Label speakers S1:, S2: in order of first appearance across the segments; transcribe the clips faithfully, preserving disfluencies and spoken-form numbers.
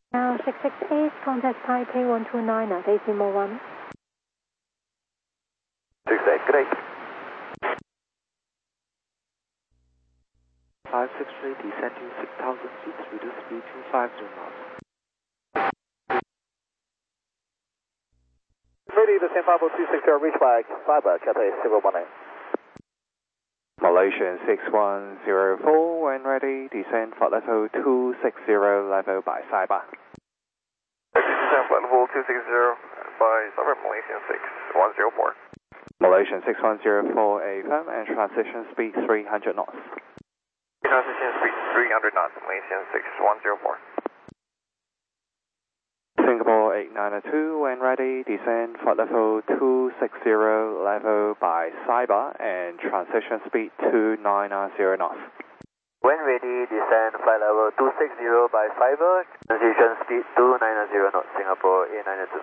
S1: Now six six eight, contact Taipei one two nine, decimal one.
S2: six eight, good day.
S3: five six three, descending six thousand feet, reduce speed two five zero knots.
S2: Ready, the same five oh two six zero, reach by Fiber, Cathay zero one eight.
S4: Malaysian six one zero four, when ready, descend flight level two six zero, level by Cyber.
S2: Descend flight level two six zero by Cyber, Malaysian six one zero four.
S4: Malaysian six one zero four, A F M, and transition speed three hundred knots.
S2: Transition speed three hundred knots, Malaysian six one zero four.
S4: Singapore eight nine two, when ready, descend flight level two six zero, level by Cyber, and transition speed two nine zero knots.
S2: When ready, descend flight level two six zero by Fiber, transition speed two nine zero knots, Singapore eight nine two.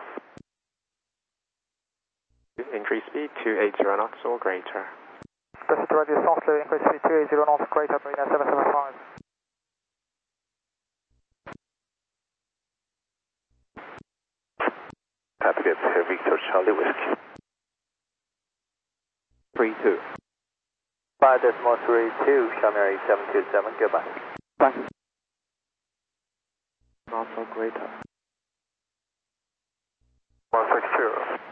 S3: Increase speed two eighty knots or greater.
S5: Pacific Radio softly, increase speed two eighty knots, greater, Marina seven seven five.
S2: Pacific Victor Charlie Whiskey.
S4: three two.
S2: five decimal three two, Shamir seven two seven, goodbye.
S4: Bye.
S3: Knots or greater.
S2: one six two.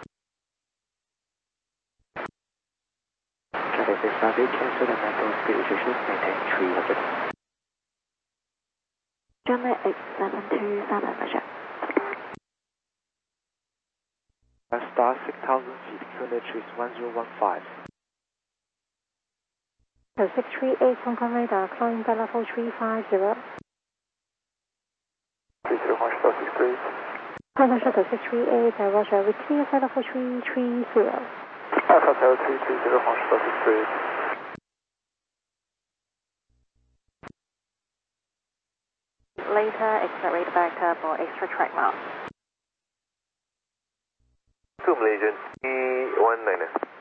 S3: Cathay six five eight, cancel the maximum speed restrictions, maintain three hundred.
S1: German eight seven two, Southern Measure.
S3: Star six thousand feet, kilometer is one zero one five.
S1: So six three eight, Hong Kong radar, climb by level three five zero.
S2: three zero one, star six three.
S1: Hong Kong Shuttle six three eight, uh, Roger, we clear flight level three three zero.
S2: Alpha Tower three three zero, Hong Star six three.
S1: Later, accelerate back up for extra track route.
S2: Two Malaysian, E one nine.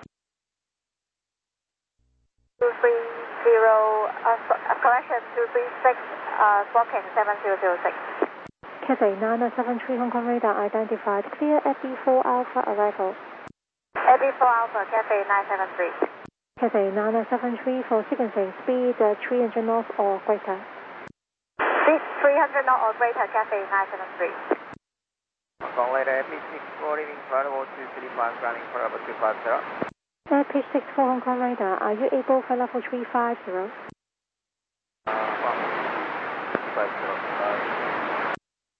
S6: two three zero, uh, so, uh, correction, two three six, uh, smoking seven zero zero six.
S1: Cathay nine seven three, Hong Kong radar identified, clear F B four Alpha arrival.
S6: F B four Alpha, Cathay nine seven three.
S1: Cathay nine seven three for sequencing, speed uh, three hundred knots or greater.
S6: Speed three hundred knot or greater, Cathay nine seven three.
S5: Hong Kong radar, F B six four, leaving flight level two three five, grounding for level two five zero.
S1: Air pitch six four, Hong Kong radar, are you able for level three five zero?
S5: Uh, one, five zero, uh,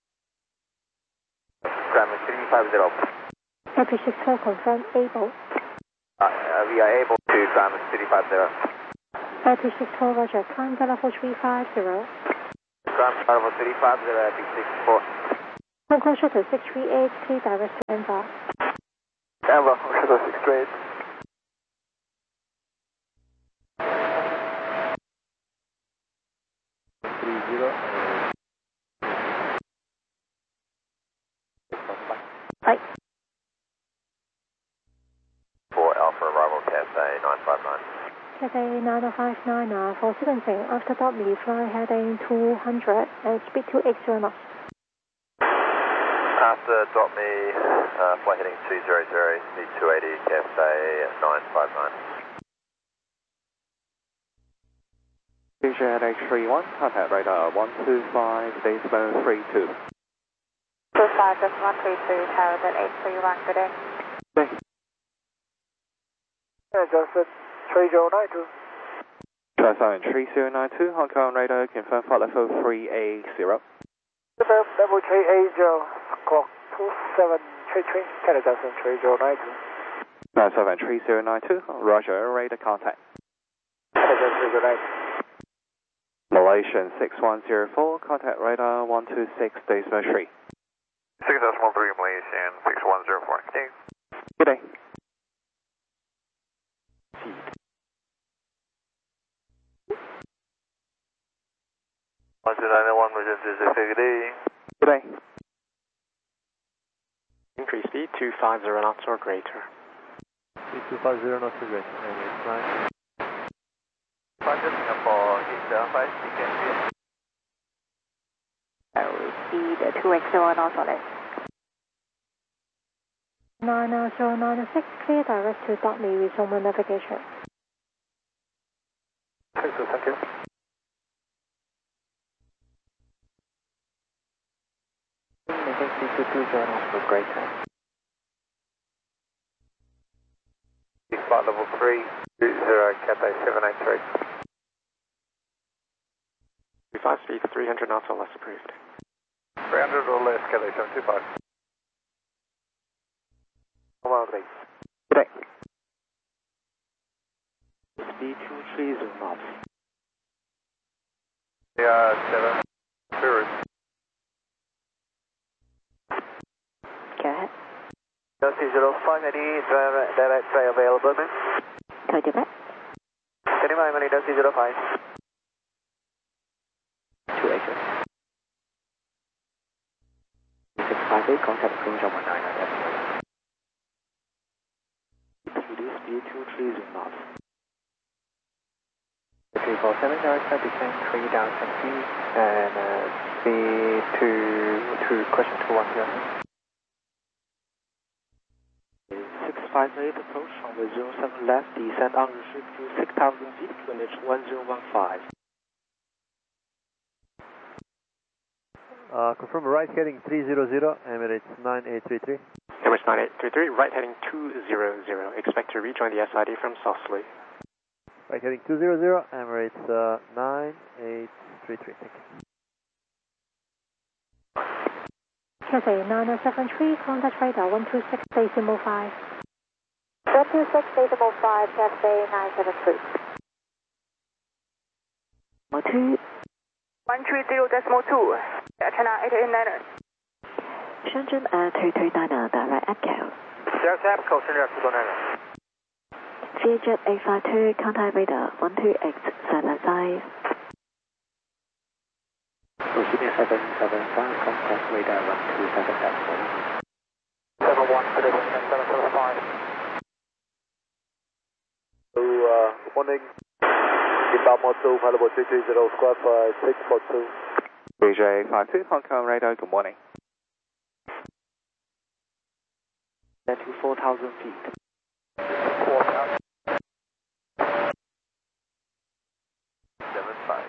S2: Grammar three five zero.
S1: Air pitch six four, confirm, able.
S2: Uh, uh, we are able to Grammar three five zero.
S1: Air pitch six four, Roger, climb by level three five zero.
S2: Grammar level three five zero, F B six four.
S1: Hong Kong Shuttle six three eight, clear direct to Denver.
S2: Denver, Hong Shuttle six three eight.
S3: three zero.
S1: Bye.
S2: For Alpha arrival, Cathay nine five nine.
S1: Cathay nine five nine, uh, for sequencing, after W, fly heading two hundred and speed two eighty knots.
S2: After drop me, uh, flight heading two zero zero, speed two eighty, Cathay nine five nine.
S4: Fusion H three one, contact radar one two five, decimal three two.
S6: two five decimal three two, tower at eight three one, good day.
S4: Okay.
S5: Yeah, Justin, three zero nine two.
S4: Transition three zero nine two, Hong Kong radar, confirm flight level three eight zero.
S5: Confirm level three eight zero, clock two seven three three, Canada Justin three zero nine two.
S4: nine seven three zero nine two, Roger, radar contact.
S5: Canada three zero nine two.
S4: Malaysian six one zero four, contact radar one two six, decimal three.
S2: six decimal three, Malaysian six one zero four. Okay.
S4: Good day.
S2: one two nine one, emergency six eight, good day.
S4: Good day.
S3: Increase speed two five zero knots or greater.
S5: Speed two five zero knots or greater, Airways nine.
S2: Roger, Singapore eight seven five, you can see it.
S5: Airways
S6: speed two X zero knots solid.
S1: nine zero nine six, clear direct to dot me, resume navigation.
S5: Thank you, thank you. Making C two two journals for greater. Flight level three, zero, Cathay seven eight three.
S3: five speed three hundred knots or less approved.
S5: three hundred or less, Cathay seven two five. Well, great.
S3: Good day. Speed two three zero knots.
S5: Yeah, seven, zero.
S6: Go ahead.
S2: Delta zero five, any direct, direct try available, man?
S6: Code you back.
S2: Any mind, money, Delta zero five.
S3: two acres. six five eight, contact cruise one nine nine. Reduce speed two three zero knots.
S5: three four seven, direct flight descent three down feet, and uh, speed two, two, question two one zero.
S3: six five eight, approach runway zero seven left, descend on restrict to six thousand feet, Q N H one zero one five.
S7: Uh, confirm right heading three zero zero, Emirates nine eight three three.
S3: Emirates nine eight three three, right heading two zero zero. Expect to rejoin the S I D from Sausley.
S7: Right heading two zero zero, Emirates uh, nine eight three three. Thank you.
S1: Cathay nine seven three, contact radar one two six decimal five.
S6: one two six decimal five, Cathay nine seven three. two. one three zero decimal two, China eight eight niner.
S8: Shenzhen uh, two three niner, direct echo.
S5: Direct echo, Shenzhen two three niner.
S8: Vietjet eight five two, contact radar one two X seven five.
S3: Proceeding seven seven five, contact radar one two seven seven.
S5: seven one, seven seven five. So, uh, morning. Inbound mode two, pilot three three zero, squad five six four two.
S4: B J five two, Hong Kong radar, good morning.
S3: Then to four thousand feet.
S5: four thousand. seven five.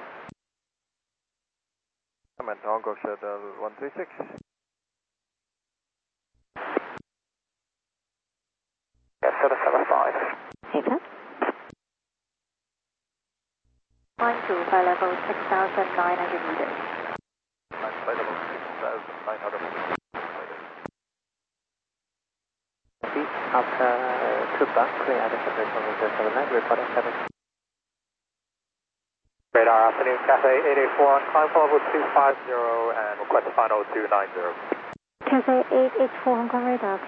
S5: I'm at Hong Kong Shuttle one three six. Yeah, seven seven five.
S8: Hey, sir.
S6: Climb to flight level six thousand nine hundred meters.
S5: Flight level six thousand nine hundred meters.
S3: After two bucks, clear at the separation of the seven nine, report at seven.
S5: Radar afternoon, Cathay eight eight four on climb level two five zero and request final two nine zero.
S1: Cathay eight eight four, Hong Kong radar.